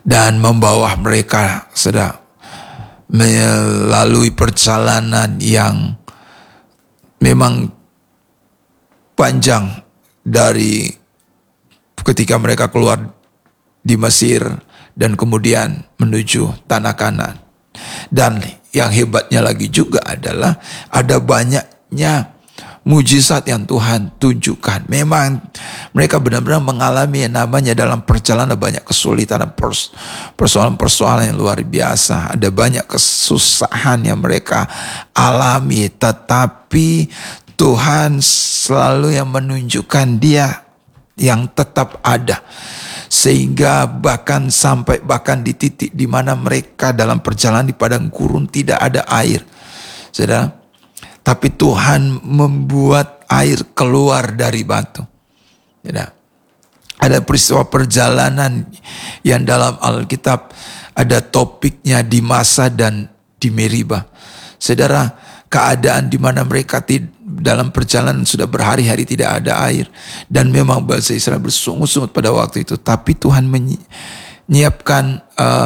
dan membawa mereka sedang melalui perjalanan yang memang panjang dari ketika mereka keluar di Mesir dan kemudian menuju tanah Kanaan. Dan yang hebatnya lagi juga adalah ada banyaknya mujizat yang Tuhan tunjukkan. Memang mereka benar-benar mengalami yang namanya dalam perjalanan banyak kesulitan dan persoalan-persoalan yang luar biasa. Ada banyak kesusahan yang mereka alami, tetapi Tuhan selalu yang menunjukkan Dia yang tetap ada. Sehingga bahkan di titik di mana mereka dalam perjalanan di padang gurun tidak ada air. Saudara, tapi Tuhan membuat air keluar dari batu. Saudara, ada peristiwa perjalanan yang dalam Alkitab ada topiknya di Masa dan di Meriba. Saudara, keadaan di mana mereka dalam perjalanan sudah berhari-hari tidak ada air. Dan memang bangsa Israel bersungut-sungut pada waktu itu. Tapi Tuhan menyiapkan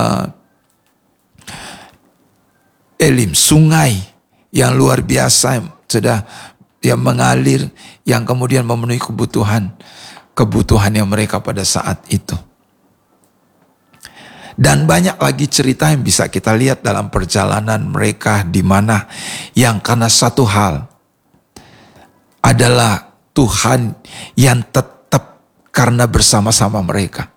Elim, sungai yang luar biasa sudah yang mengalir, yang kemudian memenuhi kebutuhan yang mereka pada saat itu. Dan banyak lagi cerita yang bisa kita lihat dalam perjalanan mereka, di mana yang karena satu hal adalah Tuhan yang tetap karena bersama-sama mereka.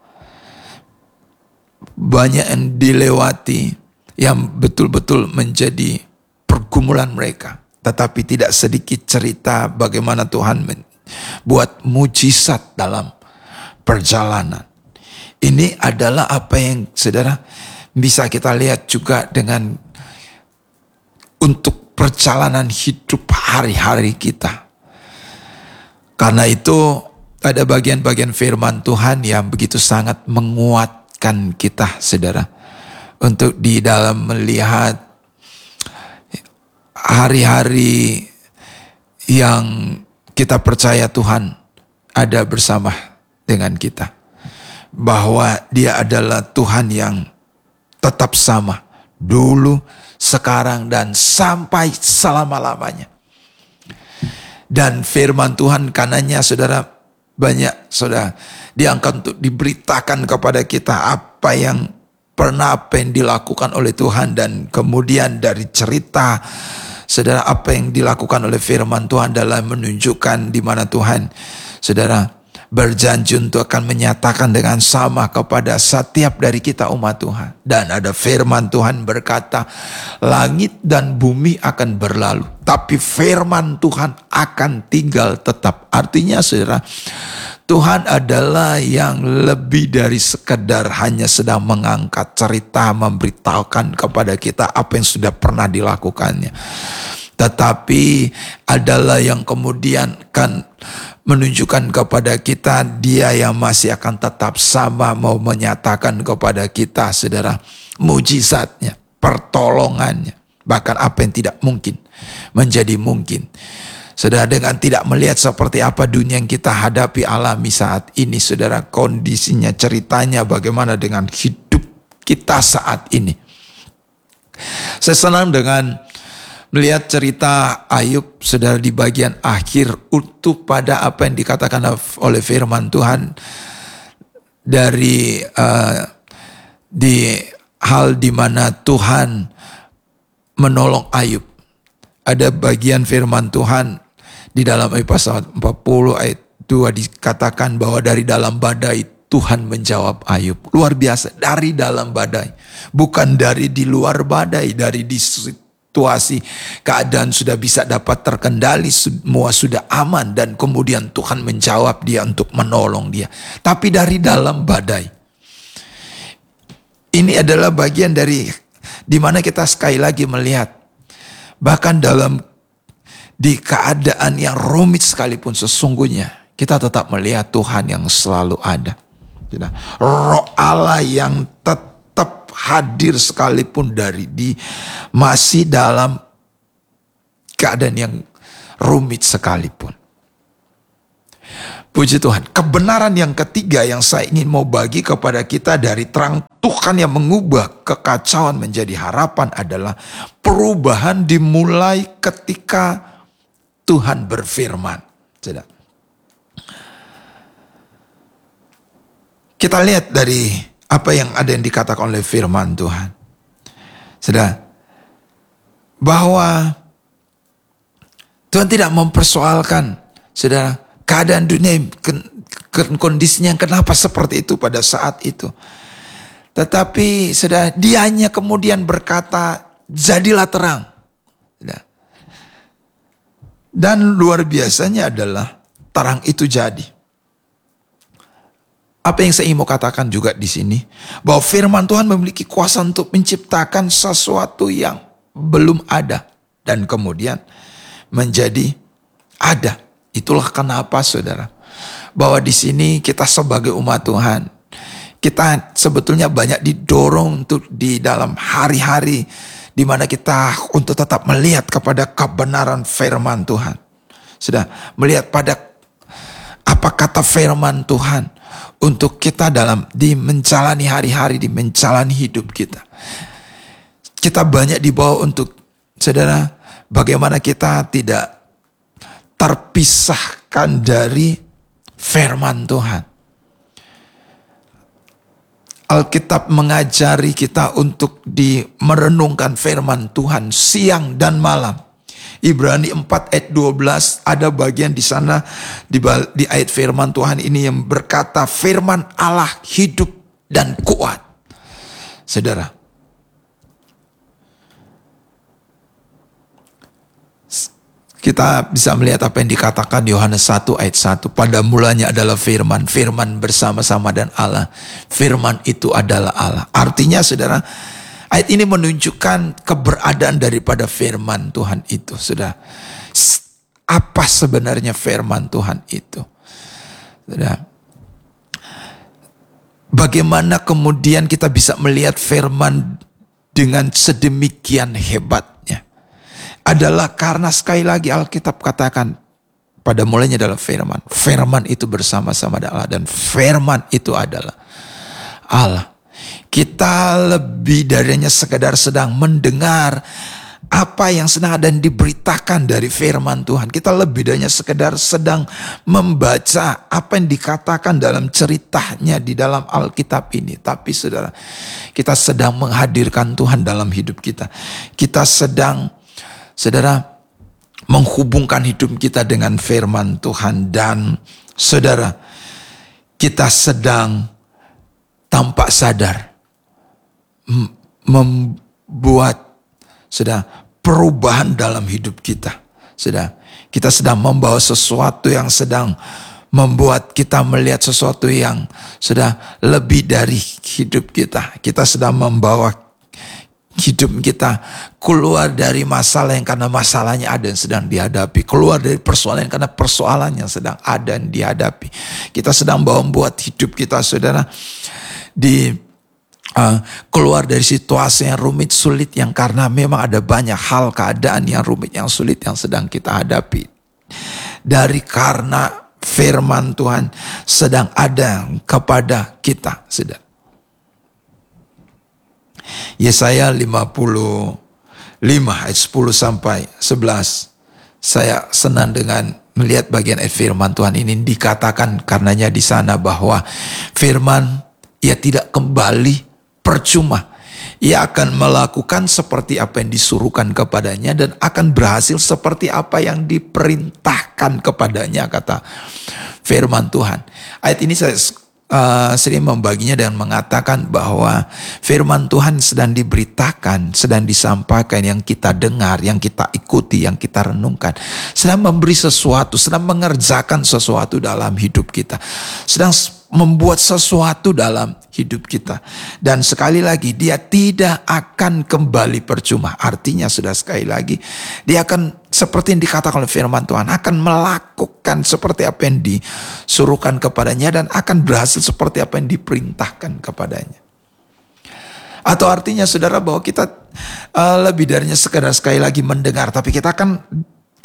Banyak yang dilewati yang betul-betul menjadi pergumulan mereka. Tetapi tidak sedikit cerita bagaimana Tuhan buat mujizat dalam perjalanan. Ini adalah apa yang saudara bisa kita lihat juga dengan untuk perjalanan hidup hari-hari kita. Karena itu ada bagian-bagian firman Tuhan yang begitu sangat menguatkan kita, saudara, untuk di dalam melihat hari-hari yang kita percaya Tuhan ada bersama dengan kita. Bahwa Dia adalah Tuhan yang tetap sama dulu, sekarang, dan sampai selama-lamanya. Dan firman Tuhan kanannya saudara banyak saudara diangkat untuk diberitakan kepada kita apa yang dilakukan oleh Tuhan. Dan kemudian dari cerita saudara apa yang dilakukan oleh firman Tuhan dalam menunjukkan di mana Tuhan saudara berjanji untuk akan menyatakan dengan sama kepada setiap dari kita umat Tuhan. Dan ada firman Tuhan berkata, langit dan bumi akan berlalu, tapi firman Tuhan akan tinggal tetap. Artinya saudara, Tuhan adalah yang lebih dari sekedar hanya sedang mengangkat cerita, memberitahukan kepada kita apa yang sudah pernah dilakukannya. Tetapi adalah yang kemudian kan menunjukkan kepada kita Dia yang masih akan tetap sama, mau menyatakan kepada kita saudara mujizatnya, pertolongannya, bahkan apa yang tidak mungkin menjadi mungkin. Saudara, dengan tidak melihat seperti apa dunia yang kita hadapi alami saat ini, saudara, kondisinya, ceritanya bagaimana dengan hidup kita saat ini. Saya senang dengan melihat cerita Ayub, saudara, di bagian akhir untuk pada apa yang dikatakan oleh firman Tuhan dari di hal di mana Tuhan menolong Ayub. Ada bagian firman Tuhan di dalam pasal 40 ayat 2 dikatakan bahwa dari dalam badai Tuhan menjawab Ayub. Luar biasa, dari dalam badai, bukan dari di luar badai, dari di situasi keadaan sudah bisa dapat terkendali, semua sudah aman, dan kemudian Tuhan menjawab dia untuk menolong dia. Tapi dari dalam badai, ini adalah bagian dari dimana kita sekali lagi melihat, bahkan di keadaan yang rumit sekalipun sesungguhnya kita tetap melihat Tuhan yang selalu ada. Roh Allah yang tetap hadir sekalipun masih dalam keadaan yang rumit sekalipun. Puji Tuhan. Kebenaran yang ketiga yang saya ingin mau bagi kepada kita dari terang Tuhan yang mengubah kekacauan menjadi harapan adalah perubahan dimulai ketika Tuhan berfirman. Sudah. Kita lihat dari apa yang ada yang dikatakan oleh firman Tuhan. Sudah. Bahwa Tuhan tidak mempersoalkan, saudara, keadaan dunia, kondisinya kenapa seperti itu pada saat itu. Tetapi saudara, dia hanya kemudian berkata, jadilah terang. Dan luar biasanya adalah terang itu jadi. Apa yang saya ingin mau katakan juga di sini, bahwa firman Tuhan memiliki kuasa untuk menciptakan sesuatu yang belum ada dan kemudian menjadi ada. Itulah kenapa saudara, bahwa di sini kita sebagai umat Tuhan, kita sebetulnya banyak didorong untuk di dalam hari-hari di mana kita untuk tetap melihat kepada kebenaran firman Tuhan. Sudah melihat pada apa kata firman Tuhan untuk kita dalam di menjalani hari-hari, di menjalani hidup kita. Kita banyak dibawa untuk, saudara, bagaimana kita tidak terpisahkan dari firman Tuhan. Alkitab mengajari kita untuk merenungkan firman Tuhan siang dan malam. Ibrani 4 ayat 12 ada bagian di sana di ayat firman Tuhan ini yang berkata firman Allah hidup dan kuat. Saudara, kita bisa melihat apa yang dikatakan Yohanes 1 ayat 1. Pada mulanya adalah firman. Firman bersama-sama dan Allah. Firman itu adalah Allah. Artinya saudara, ayat ini menunjukkan keberadaan daripada firman Tuhan itu. Saudara, apa sebenarnya firman Tuhan itu? Saudara, bagaimana kemudian kita bisa melihat firman dengan sedemikian hebatnya? Adalah karena sekali lagi Alkitab katakan pada mulanya adalah firman. Firman itu bersama-sama dengan Allah dan firman itu adalah Allah. Kita lebih darinya sekedar sedang mendengar apa yang sedang ada dan diberitakan dari firman Tuhan. Kita lebih darinya sekedar sedang membaca apa yang dikatakan dalam ceritanya di dalam Alkitab ini. Tapi saudara, kita sedang menghadirkan Tuhan dalam hidup kita. Kita sedang, saudara, menghubungkan hidup kita dengan firman Tuhan. Dan saudara, kita sedang tanpa sadar membuat, saudara, perubahan dalam hidup kita. Saudara, kita sedang membawa sesuatu yang sedang membuat kita melihat sesuatu yang sudah lebih dari hidup kita. Kita sedang membawa hidup kita keluar dari masalah yang karena masalahnya ada yang sedang dihadapi. Keluar dari persoalan yang karena persoalan yang sedang ada dan dihadapi. Kita sedang membuat hidup kita, saudara, keluar dari situasi yang rumit, sulit, yang karena memang ada banyak hal, keadaan yang rumit, yang sulit yang sedang kita hadapi. Dari karena firman Tuhan sedang ada kepada kita, saudara. Yesaya 55 ayat 10 sampai 11. Saya senang dengan melihat bagian ayat firman Tuhan ini. Dikatakan karenanya di sana bahwa firman ia tidak kembali percuma. Ia akan melakukan seperti apa yang disuruhkan kepadanya dan akan berhasil seperti apa yang diperintahkan kepadanya, kata firman Tuhan. Ayat ini saya sering membaginya dengan mengatakan bahwa firman Tuhan sedang diberitakan, sedang disampaikan, yang kita dengar, yang kita ikuti, yang kita renungkan, sedang memberi sesuatu, sedang mengerjakan sesuatu dalam hidup kita, sedang membuat sesuatu dalam hidup kita. Dan sekali lagi, dia tidak akan kembali percuma. Artinya sudah sekali lagi, dia akan seperti yang dikatakan oleh firman Tuhan, akan melakukan seperti apa yang disuruhkan kepadanya dan akan berhasil seperti apa yang diperintahkan kepadanya. Atau artinya saudara, bahwa kita lebih darinya sekedar sekali lagi mendengar, tapi kita akan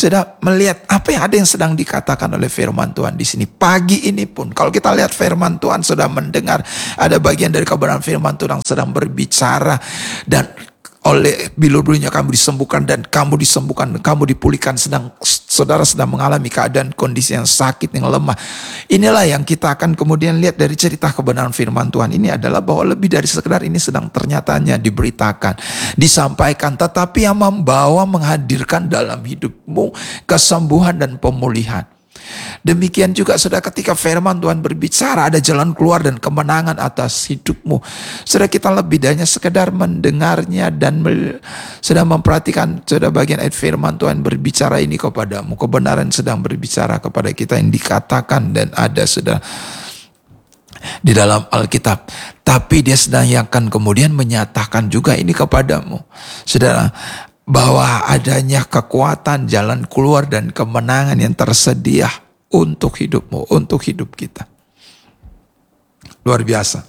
sudah melihat apa yang sedang dikatakan oleh firman Tuhan di sini. Pagi ini pun kalau kita lihat firman Tuhan, sudah mendengar ada bagian dari kebenaran firman Tuhan yang sedang berbicara, dan oleh bilur-bilurnya kamu disembuhkan dan kamu disembuhkan, kamu dipulihkan. Saudara sedang mengalami keadaan kondisi yang sakit, yang lemah. Inilah yang kita akan kemudian lihat dari cerita kebenaran firman Tuhan ini adalah bahwa lebih dari sekedar ini sedang ternyatanya diberitakan, disampaikan, tetapi yang membawa, menghadirkan dalam hidupmu kesembuhan dan pemulihan. Demikian juga saudara, ketika firman Tuhan berbicara, ada jalan keluar dan kemenangan atas hidupmu. Saudara, kita lebih dari sekedar mendengarnya dan sedang memperhatikan. Saudara, bagian ayat firman Tuhan berbicara ini kepadamu. Kebenaran sedang berbicara kepada kita yang dikatakan dan ada saudara di dalam Alkitab. Tapi dia sedang yang akan kemudian menyatakan juga ini kepadamu, saudara, bahwa adanya kekuatan, jalan keluar dan kemenangan yang tersedia untuk hidupmu, untuk hidup kita. Luar biasa.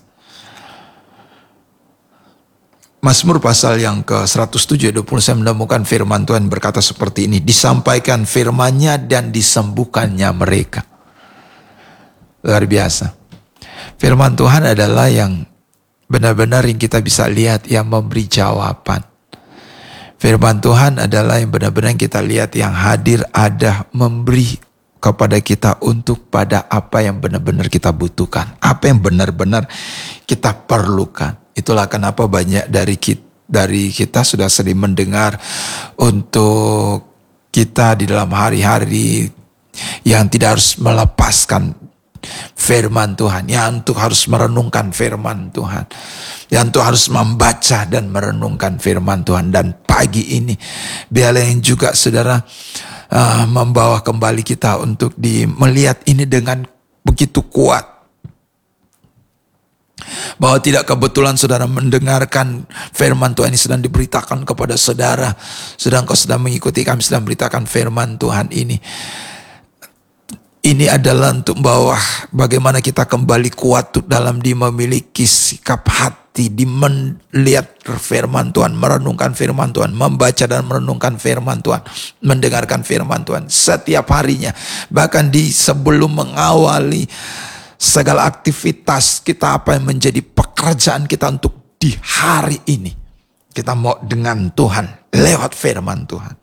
Mazmur pasal yang ke-107 saya menemukan firman Tuhan berkata seperti ini, disampaikan firman-Nya dan disembuhkannya mereka. Luar biasa. Firman Tuhan adalah yang benar-benar yang kita bisa lihat, yang memberi jawaban. Firman Tuhan adalah yang benar-benar kita lihat, yang hadir, ada, memberi kepada kita untuk pada apa yang benar-benar kita butuhkan, apa yang benar-benar kita perlukan. Itulah kenapa banyak dari kita sudah sering mendengar untuk kita di dalam hari-hari yang tidak harus melepaskan firman Tuhan, yang untuk harus merenungkan firman Tuhan, yang untuk harus membaca dan merenungkan firman Tuhan. Dan pagi ini biarlah yang juga saudara membawa kembali kita untuk melihat ini dengan begitu kuat, bahwa tidak kebetulan saudara mendengarkan firman Tuhan ini sedang diberitakan kepada saudara, sedang kau sedang mengikuti kami sedang beritakan firman Tuhan ini. Ini adalah untuk membawa bagaimana kita kembali kuat dalam memiliki sikap hati, melihat firman Tuhan, merenungkan firman Tuhan, membaca dan merenungkan firman Tuhan, mendengarkan firman Tuhan setiap harinya. Bahkan sebelum mengawali segala aktivitas kita, apa yang menjadi pekerjaan kita untuk di hari ini, kita mau dengan Tuhan lewat firman Tuhan.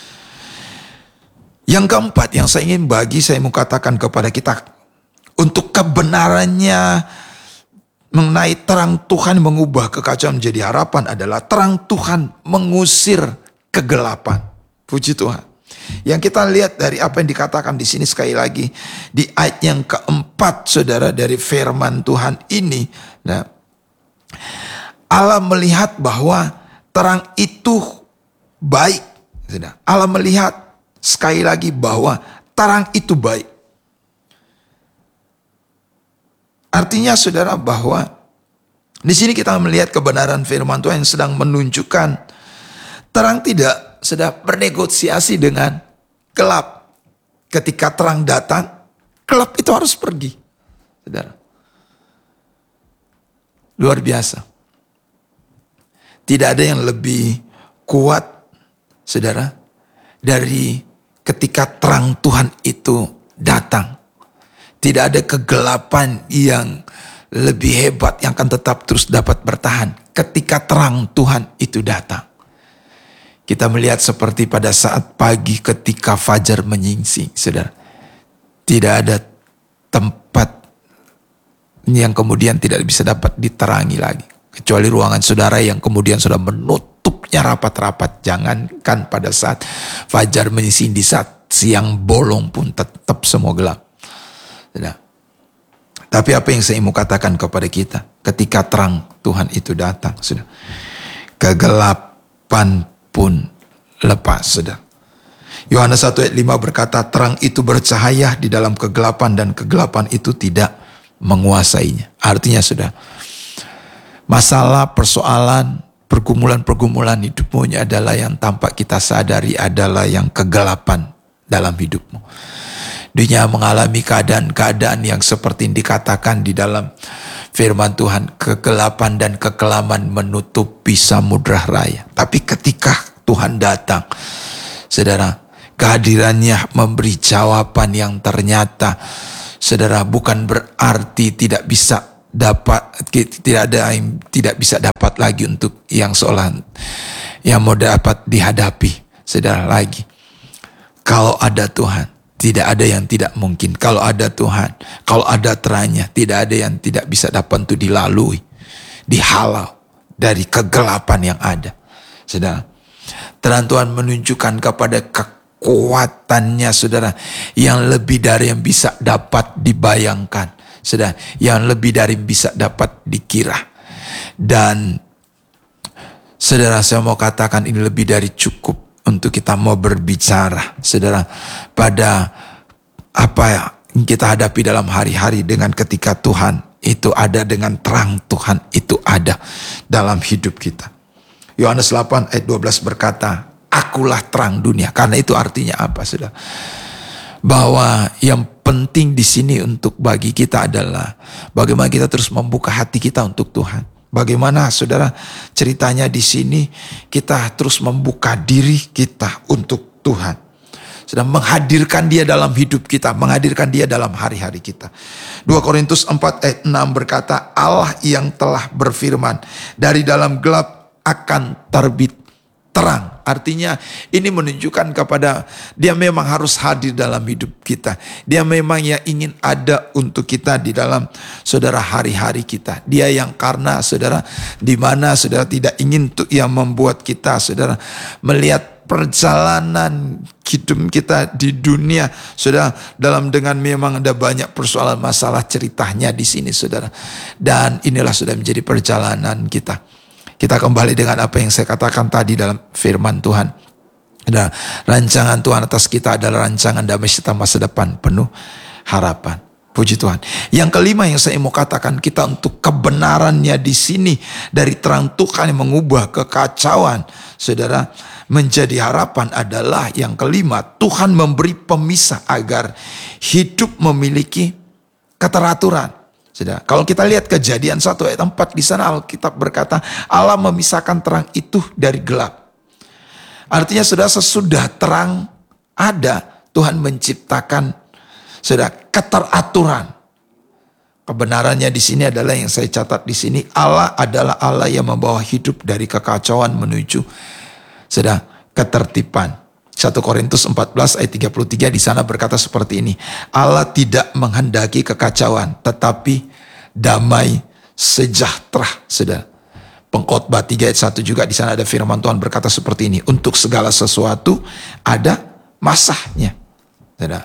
Yang keempat yang saya mau katakan kepada kita, untuk kebenarannya mengenai terang Tuhan mengubah kekacauan menjadi harapan adalah terang Tuhan mengusir kegelapan. Puji Tuhan. Yang kita lihat dari apa yang dikatakan di sini sekali lagi di ayat yang keempat, saudara, dari firman Tuhan ini. Nah, Allah melihat bahwa terang itu baik. Saudara. Allah melihat sekali lagi bahwa terang itu baik. Artinya saudara bahwa di sini kita melihat kebenaran firman Tuhan yang sedang menunjukkan terang tidak sedang bernegosiasi dengan gelap. Ketika terang datang, gelap itu harus pergi. Saudara. Luar biasa. Tidak ada yang lebih kuat, saudara, dari ketika terang Tuhan itu datang. Tidak ada kegelapan yang lebih hebat yang akan tetap terus dapat bertahan ketika terang Tuhan itu datang. Kita melihat seperti pada saat pagi ketika fajar menyingsing, saudara. Tidak ada tempat yang kemudian tidak bisa dapat diterangi lagi. Kecuali ruangan saudara yang kemudian sudah menutupnya rapat-rapat. Jangankan pada saat fajar menyingsing, di saat siang bolong pun tetap semua gelap. Sudah. Tapi apa yang saya mau katakan kepada kita, ketika terang Tuhan itu datang, sudah, kegelapan pun lepas, sudah. Yohanes 1 ayat 5 berkata, terang itu bercahaya di dalam kegelapan dan kegelapan itu tidak menguasainya. Artinya sudah, masalah, persoalan, pergumulan-pergumulan hidupmu adalah yang tampak kita sadari adalah yang kegelapan dalam hidupmu. Dunia mengalami keadaan-keadaan yang seperti yang dikatakan di dalam firman Tuhan, kegelapan dan kekelaman menutupi samudra raya. Tapi ketika Tuhan datang, saudara, Kehadirannya memberi jawaban yang ternyata, saudara, bukan berarti tidak bisa dapat, tidak bisa dapat lagi untuk yang seolah yang mau dapat dihadapi, saudara, lagi. Kalau ada Tuhan, tidak ada yang tidak mungkin. Kalau ada Tuhan, kalau ada terangnya, tidak ada yang tidak bisa dapat untuk dilalui, dihalau dari kegelapan yang ada. Saudara, terang Tuhan menunjukkan kepada kekuatannya, saudara, yang lebih dari yang bisa dapat dibayangkan, saudara, yang lebih dari yang bisa dapat dikira. Dan saudara, saya mau katakan ini lebih dari cukup untuk kita mau berbicara, saudara, pada apa yang kita hadapi dalam hari-hari, dengan ketika Tuhan itu ada, dengan terang Tuhan itu ada dalam hidup kita. Yohanes 8 ayat 12 berkata, akulah terang dunia. Karena itu artinya apa, saudara? Bahwa yang penting di sini untuk bagi kita adalah bagaimana kita terus membuka hati kita untuk Tuhan. Bagaimana, saudara, ceritanya di sini kita terus membuka diri kita untuk Tuhan. Sudah menghadirkan Dia dalam hidup kita, menghadirkan Dia dalam hari-hari kita. 2 Korintus 4 ayat 6 berkata, Allah yang telah berfirman, dari dalam gelap akan terbit terang. Artinya ini menunjukkan kepada Dia memang harus hadir dalam hidup kita. Dia memang yang ingin ada untuk kita di dalam, saudara, hari-hari kita. Dia yang karena, saudara, di mana, saudara, tidak ingin untuk yang membuat kita, saudara, melihat perjalanan hidup kita di dunia, saudara, dalam dengan memang ada banyak persoalan masalah ceritanya di sini, saudara. Dan inilah sudah menjadi perjalanan kita. Kita kembali dengan apa yang saya katakan tadi dalam firman Tuhan. Dan rancangan Tuhan atas kita adalah rancangan damai serta masa depan penuh harapan. Puji Tuhan. Yang kelima yang saya mau katakan, kita untuk kebenarannya di sini dari terang Tuhan yang mengubah kekacauan, saudara, menjadi harapan adalah yang kelima, Tuhan memberi pemisah agar hidup memiliki keteraturan. Saudara, kalau kita lihat Kejadian 1 ayat 4, di sana Alkitab berkata, Allah memisahkan terang itu dari gelap. Artinya, saudara, sesudah terang ada, Tuhan menciptakan, saudara, keteraturan. Kebenarannya di sini adalah yang saya catat di sini, Allah adalah Allah yang membawa hidup dari kekacauan menuju, saudara, ketertiban. 1 Korintus 14 ayat 33 di sana berkata seperti ini, Allah tidak menghendaki kekacauan, tetapi damai sejahtera, saudara. Pengkhotbah 3 ayat 1 juga di sana ada firman Tuhan berkata seperti ini, untuk segala sesuatu ada masanya, saudara.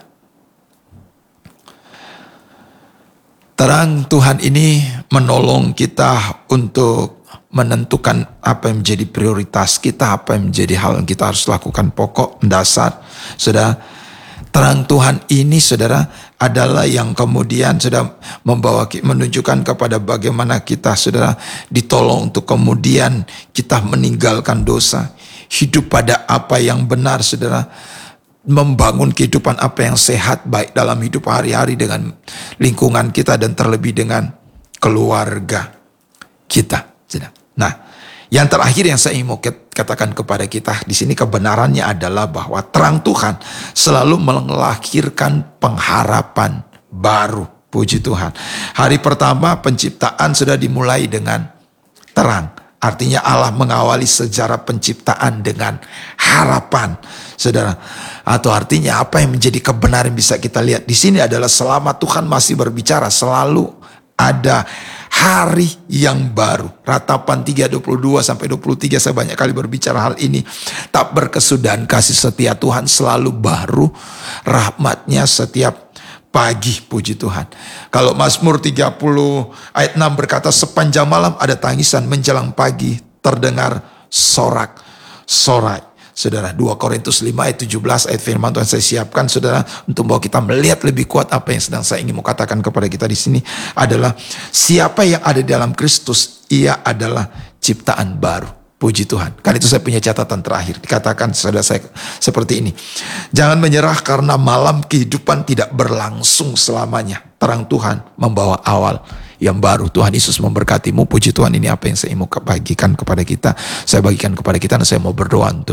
Terang Tuhan ini menolong kita untuk menentukan apa yang menjadi prioritas kita, apa yang menjadi hal yang kita harus lakukan pokok, dasar. Saudara, terang Tuhan ini, saudara, adalah yang kemudian sudah menunjukkan kepada bagaimana kita, saudara, ditolong untuk kemudian kita meninggalkan dosa, hidup pada apa yang benar, saudara, membangun kehidupan apa yang sehat, baik dalam hidup hari-hari dengan lingkungan kita dan terlebih dengan keluarga kita. Nah, yang terakhir yang saya mau katakan kepada kita di sini, kebenarannya adalah bahwa terang Tuhan selalu melahirkan pengharapan baru. Puji Tuhan. Hari pertama penciptaan sudah dimulai dengan terang. Artinya Allah mengawali sejarah penciptaan dengan harapan, saudara. Atau artinya apa yang menjadi kebenaran bisa kita lihat di sini adalah selama Tuhan masih berbicara, selalu ada hari yang baru. Ratapan 3:22 sampai 23 saya banyak kali berbicara hal ini. Tak berkesudahan kasih setia Tuhan selalu baru, rahmatnya setiap pagi. Puji Tuhan. Kalau Mazmur 30 ayat 6 berkata, sepanjang malam ada tangisan, menjelang pagi terdengar sorak-sorai. Saudara, 2 Korintus 5 ayat 17 ayat firman Tuhan saya siapkan, saudara, untuk bahwa kita melihat lebih kuat apa yang sedang saya ingin mau katakan kepada kita di sini adalah siapa yang ada di dalam Kristus, ia adalah ciptaan baru. Puji Tuhan. Karena itu saya punya catatan terakhir. Dikatakan saudara saya seperti ini. Jangan menyerah karena malam kehidupan tidak berlangsung selamanya. Terang Tuhan membawa awal yang baru. Tuhan Yesus memberkatimu. Puji Tuhan, ini apa yang saya mau bagikan kepada kita. Saya bagikan kepada kita dan saya mau berdoa untuk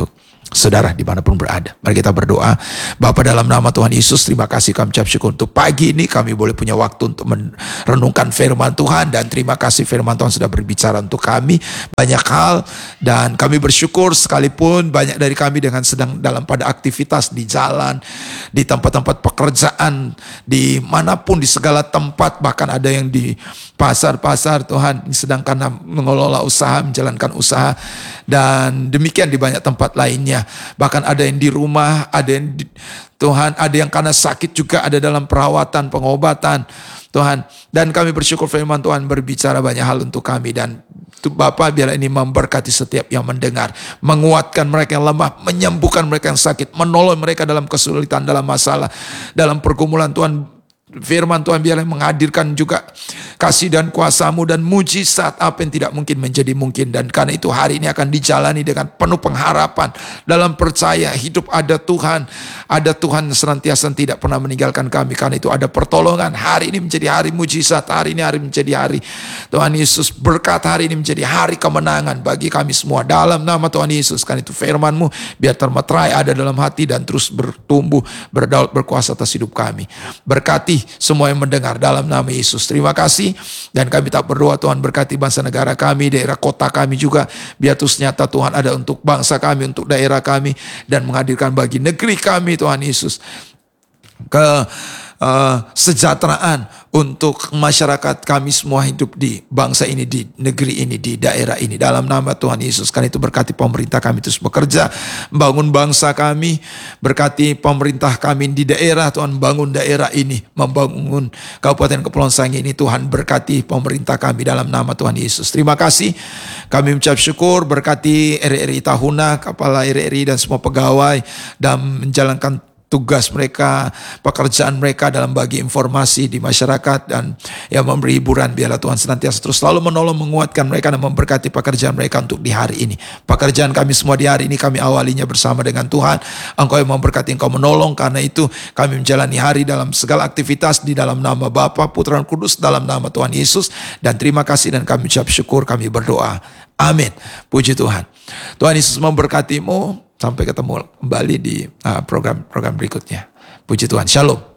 saudara dimanapun berada. Mari kita berdoa. Bapa, dalam nama Tuhan Yesus, terima kasih kami ucap syukur untuk pagi ini kami boleh punya waktu untuk merenungkan firman Tuhan, dan terima kasih firman Tuhan sudah berbicara untuk kami banyak hal, dan kami bersyukur sekalipun banyak dari kami dengan sedang dalam pada aktivitas di jalan, di tempat-tempat pekerjaan, di manapun, di segala tempat, bahkan ada yang di pasar-pasar Tuhan sedang karena mengelola usaha, menjalankan usaha, dan demikian di banyak tempat lainnya. Bahkan ada yang di rumah, ada yang Tuhan, ada yang karena sakit juga ada dalam perawatan, pengobatan Tuhan. Dan kami bersyukur firman Tuhan berbicara banyak hal untuk kami, dan Bapa, biarlah ini memberkati setiap yang mendengar, menguatkan mereka yang lemah, menyembuhkan mereka yang sakit, menolong mereka dalam kesulitan, dalam masalah, dalam pergumulan Tuhan. Firman Tuhan biarlah menghadirkan juga kasih dan kuasa-Mu, dan mujizat apa yang tidak mungkin menjadi mungkin. Dan karena itu hari ini akan dijalani dengan penuh pengharapan, dalam percaya hidup ada Tuhan senantiasa tidak pernah meninggalkan kami. Karena itu ada pertolongan. Hari ini menjadi hari mujizat, hari ini hari menjadi hari Tuhan Yesus berkat, hari ini menjadi hari kemenangan bagi kami semua dalam nama Tuhan Yesus. Karena itu firman-Mu biar termeterai ada dalam hati dan terus bertumbuh, berdaulat, berkuasa atas hidup kami. Berkati semua yang mendengar dalam nama Yesus. Terima kasih, dan kami tak berdoa Tuhan berkati bangsa negara kami, daerah kota kami juga, biar terus nyata Tuhan ada untuk bangsa kami, untuk daerah kami, dan menghadirkan bagi negeri kami Tuhan Yesus kesejahteraan untuk masyarakat kami semua hidup di bangsa ini, di negeri ini, di daerah ini dalam nama Tuhan Yesus. Karena itu berkati pemerintah kami terus bekerja membangun bangsa kami, berkati pemerintah kami di daerah Tuhan, bangun daerah ini, membangun Kabupaten Kepulauan Sangihe ini Tuhan, berkati pemerintah kami dalam nama Tuhan Yesus. Terima kasih, kami mengucap syukur, berkati RRI Tahuna, kepala RRI dan semua pegawai dalam menjalankan tugas mereka, pekerjaan mereka dalam bagi informasi di masyarakat dan yang memberi hiburan. Biarlah Tuhan senantiasa terus selalu menolong, menguatkan mereka dan memberkati pekerjaan mereka untuk di hari ini. Pekerjaan kami semua di hari ini kami awalinya bersama dengan Tuhan. Engkau yang memberkati, Engkau menolong. Karena itu kami menjalani hari dalam segala aktivitas di dalam nama Bapa, Putra dan Kudus, dalam nama Tuhan Yesus. Dan terima kasih, dan kami ucap syukur, kami berdoa. Amin. Puji Tuhan. Tuhan Yesus memberkatimu. Sampai ketemu kembali di program-program berikutnya. Puji Tuhan. Shalom.